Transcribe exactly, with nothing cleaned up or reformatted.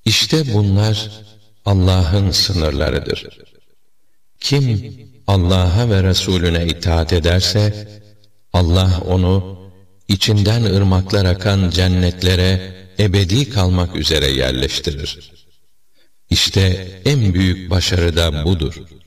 İşte bunlar Allah'ın sınırlarıdır. Kim Allah'a ve Resulüne itaat ederse, Allah onu içinden ırmaklar akan cennetlere ebedi kalmak üzere yerleştirir. İşte en büyük başarı da budur.